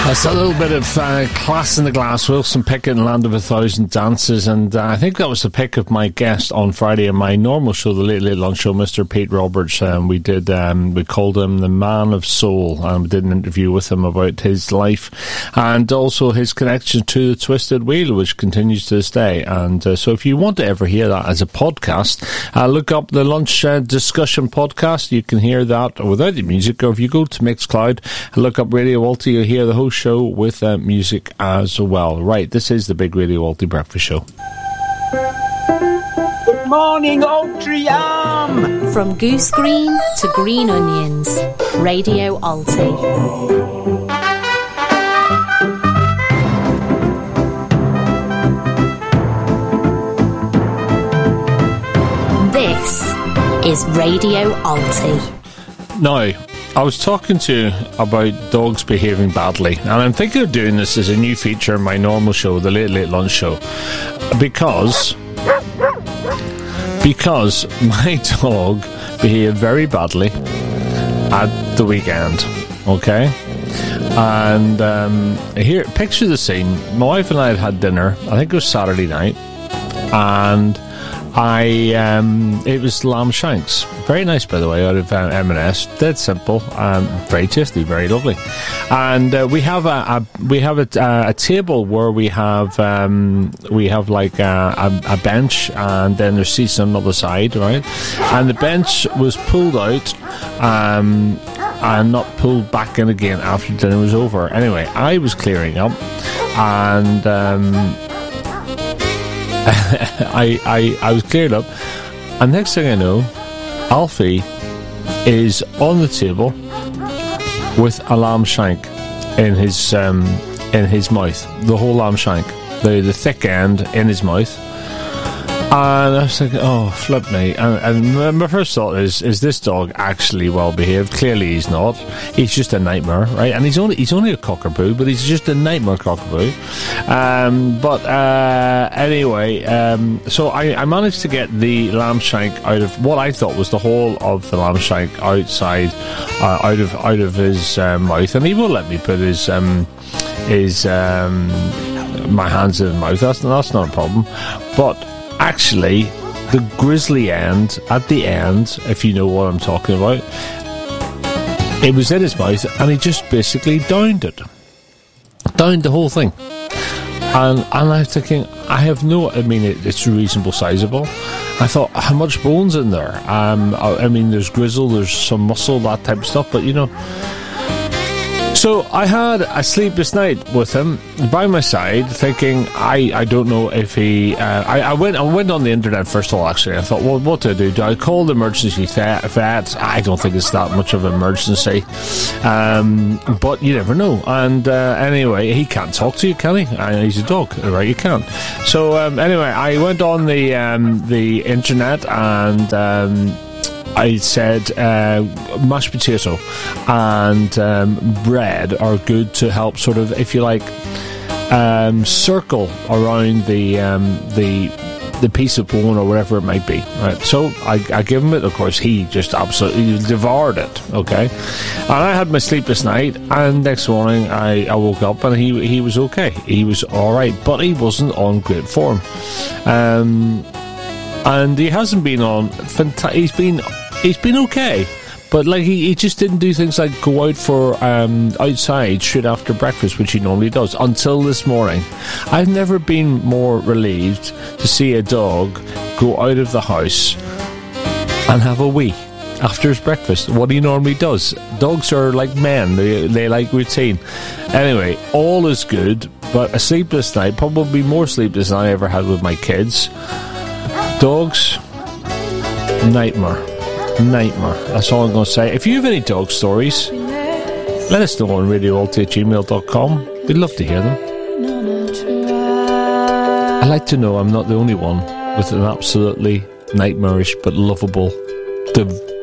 That's a little bit of class in the glass. Wilson Pickett and Land of a Thousand Dances, and I think that was the pick of my guest on Friday in my normal show, the Late Late Lunch Show, Mr. Pete Roberts. We called him the Man of Soul, and we did an interview with him about his life and also his connection to the Twisted Wheel, which continues to this day. And so if you want to ever hear that as a podcast, look up the Lunch Discussion Podcast. You can hear that without the music, or if you go to Mixcloud and look up Radio Walty, you'll hear the whole show with music as well. Right, this is the Big Radio Walty Breakfast Show. Good morning, Altrincham! From goose green to green onions, Radio Alti. This is Radio Alti. Now, I was talking to you about dogs behaving badly, and I'm thinking of doing this as a new feature in my normal show, the Late Late Lunch Show, because my dog behaved very badly at the weekend, okay? And here, picture the scene. My wife and I had dinner, I think it was Saturday night, and it was lamb shanks. Very nice, by the way, out of M&S. Dead simple, very tasty, very lovely. And we have a table where we have like a bench, and then there's seats on the other side, right? And the bench was pulled out, and not pulled back in again after dinner was over. Anyway, I was clearing up, and I was cleared up, and next thing I know, Alfie is on the table with a lamb shank in his mouth, the whole lamb shank, the thick end in his mouth. And I was thinking, oh, flip me. And my first thought is this dog actually well behaved? Clearly he's not. He's just a nightmare, right? And he's only a cockapoo, but he's just a nightmare cockapoo. Anyway, so I managed to get the lamb shank out of what I thought was the whole of the lamb shank outside, out of his mouth, and he will let me put his my hands in his mouth. That's not a problem, but actually, the grizzly end, at the end, if you know what I'm talking about, it was in his mouth, and he just basically downed the whole thing. And I'm thinking, it's reasonable sizable. I thought, how much bone's in there? I mean, there's grizzle, there's some muscle, that type of stuff, but you know. So I had a sleepless night with him by my side, thinking I don't know if he. I went on the internet first of all. Actually, I thought, well, what do I do? Do I call the emergency vet? I don't think it's that much of an emergency, but you never know. And anyway, he can't talk to you, can he? He's a dog, right? You can't. So anyway, I went on the internet and. I said mashed potato and bread are good to help sort of, if you like, circle around the piece of bone or whatever it might be. Right. So I give him it. Of course, he just absolutely devoured it. Okay, and I had my sleepless night, and next morning I woke up and he was okay. He was all right, but he wasn't on great form. And he hasn't been on. He's been okay, but like he just didn't do things like go out for outside straight after breakfast, which he normally does, until this morning. I've never been more relieved to see a dog go out of the house and have a wee after his breakfast, what he normally does. Dogs are like men, they like routine. Anyway, all is good, but a sleepless night, probably more sleepless than I ever had with my kids. Dogs, nightmare. That's all I'm going to say. If you have any dog stories, let us know on radioalti@gmail.com. We'd love to hear them. I'd like to know I'm not the only one with an absolutely nightmarish but lovable